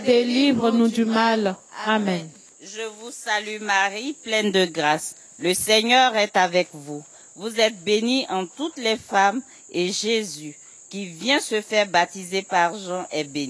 délivre-nous du mal. Amen. Je vous salue Marie, pleine de grâce. Le Seigneur est avec vous. Vous êtes bénie en toutes les femmes, et Jésus, qui vient se faire baptiser par Jean, est béni.